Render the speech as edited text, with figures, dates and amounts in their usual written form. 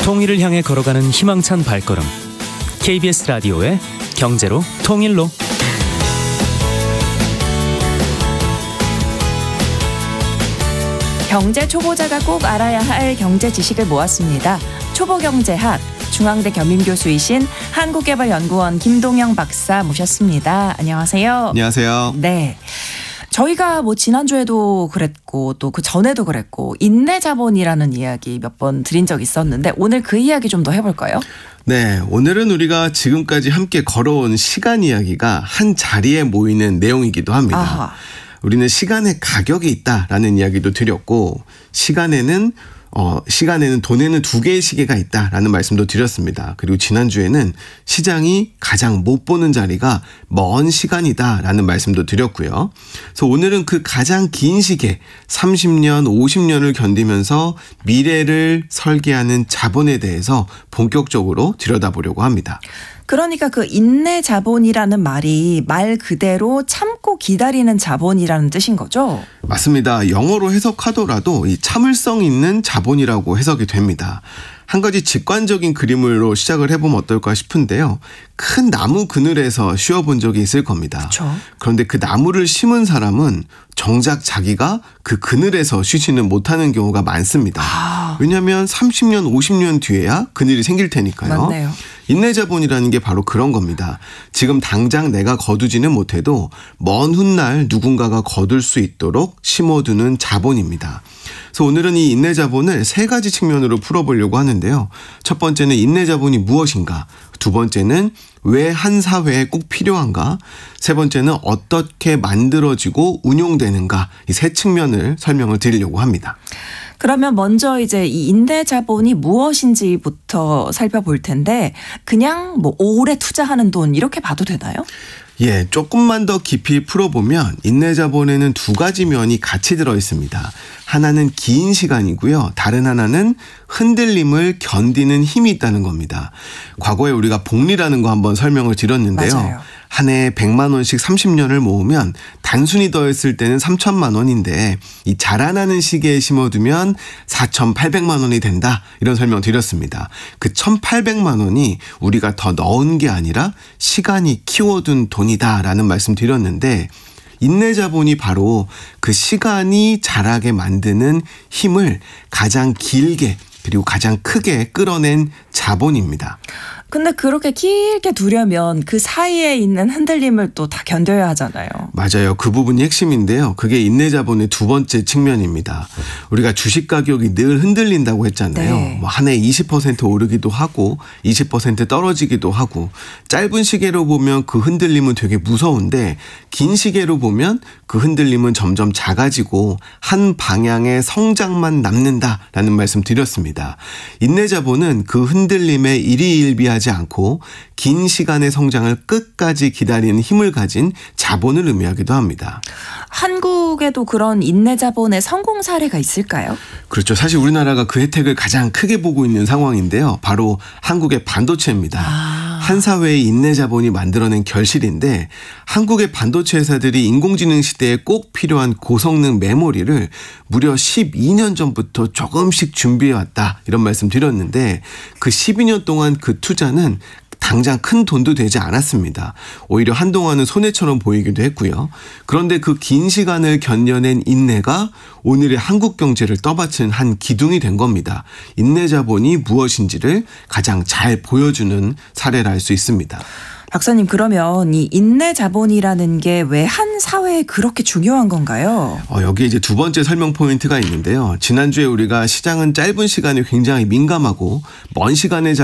통일을 향해 걸어가는 희망찬 발걸음. KBS 라디오의 경제로 통일로. 경제 초보자가 꼭 알아야 할 경제 지식을 모았습니다. 초보경제학, 중앙대 겸임교수이신 한국개발연구원 김동영 박사 모셨습니다. 안녕하세요. 안녕하세요. 네. 저희가 지난주에도 그랬고 또 그 전에도 그랬고 인내자본이라는 이야기 몇 번 드린 적 있었는데 오늘 그 이야기 좀 더 해볼까요? 네, 오늘은 우리가 지금까지 함께 걸어온 시간 이야기가 한 자리에 모이는 내용이기도 합니다. 아하. 우리는 시간의 가격이 있다라는 이야기도 드렸고 시간에는 돈에는 두 개의 시계가 있다라는 말씀도 드렸습니다. 그리고 지난주에는 시장이 가장 못 보는 자리가 먼 시간이다라는 말씀도 드렸고요. 그래서 오늘은 그 가장 긴 시계 30년, 50년을 견디면서 미래를 설계하는 자본에 대해서 본격적으로 들여다보려고 합니다. 그러니까 그 인내자본이라는 말이 말 그대로 참고 기다리는 자본이라는 뜻인 거죠? 맞습니다. 영어로 해석하더라도 이 참을성 있는 자본이라고 해석이 됩니다. 한 가지 직관적인 그림으로 시작을 해보면 어떨까 싶은데요. 큰 나무 그늘에서 쉬어본 적이 있을 겁니다. 그쵸. 그런데 그 나무를 심은 사람은 정작 자기가 그 그늘에서 쉬지는 못하는 경우가 많습니다. 왜냐하면 30년, 50년 뒤에야 그늘이 생길 테니까요. 맞네요. 인내자본이라는 게 바로 그런 겁니다. 지금 당장 내가 거두지는 못해도 먼 훗날 누군가가 거둘 수 있도록 심어두는 자본입니다. 그래서 오늘은 이 인내자본을 세 가지 측면으로 풀어보려고 하는데요. 첫 번째는 인내자본이 무엇인가? 두 번째는 왜 한 사회에 꼭 필요한가? 세 번째는 어떻게 만들어지고 운용되는가? 이 세 측면을 설명을 드리려고 합니다. 그러면 먼저 이제 이 인내자본이 무엇인지부터 살펴볼 텐데 그냥 오래 투자하는 돈 이렇게 봐도 되나요? 예, 조금만 더 깊이 풀어보면 인내자본에는 두 가지 면이 같이 들어 있습니다. 하나는 긴 시간이고요. 다른 하나는 흔들림을 견디는 힘이 있다는 겁니다. 과거에 우리가 복리라는 거 한번 설명을 드렸는데요. 맞아요. 한 해에 100만 원씩 30년을 모으면 단순히 더했을 때는 3천만 원인데 이 자라나는 시기에 심어두면 4,800만 원이 된다. 이런 설명 드렸습니다. 그 1,800만 원이 우리가 더 넣은 게 아니라 시간이 키워둔 돈이다라는 말씀 드렸는데 인내자본이 바로 그 시간이 자라게 만드는 힘을 가장 길게 그리고 가장 크게 끌어낸 자본입니다. 근데 그렇게 길게 두려면 그 사이에 있는 흔들림을 또 다 견뎌야 하잖아요. 맞아요. 그 부분이 핵심인데요. 그게 인내자본의 두 번째 측면입니다. 우리가 주식 가격이 늘 흔들린다고 했잖아요. 네. 한 해에 20% 오르기도 하고 20% 떨어지기도 하고 짧은 시계로 보면 그 흔들림은 되게 무서운데 긴 시계로 보면 그 흔들림은 점점 작아지고 한 방향의 성장만 남는다라는 말씀 드렸습니다. 인내자본은 그 흔들림에 일희일비하지 않고 긴 시간의 성장을 끝까지 기다리는 힘을 가진 자본을 의미하기도 합니다. 한국에도 그런 인내자본의 성공 사례가 있을까요? 그렇죠. 사실 우리나라가 그 혜택을 가장 크게 보고 있는 상황인데요. 바로 한국의 반도체입니다. 한 사회의 인내자본이 만들어낸 결실인데 한국의 반도체 회사들이 인공지능 시대에 꼭 필요한 고성능 메모리를 무려 12년 전부터 조금씩 준비해왔다. 이런 말씀 드렸는데 그 12년 동안 그 투자는 당장 큰 돈도 되지 않았습니다. 오히려 한동안은 손해처럼 보이기도 했고요. 그런데 그 긴 시간을 견뎌낸 인내가 오늘의 한국 경제를 떠받친 한 기둥이 된 겁니다. 인내자본이 무엇인지를 가장 잘 보여주는 사례라 할 수 있습니다. 박사님, 그러면 이 인내자본이라는 게 왜 한 사회에 그렇게 중요한 건가요? 여기에 이제 두 번째 설명 포인트가 있는데요. 지난주에 우리가 시장은 짧은 시간에 굉장히 민감하고 먼 시간에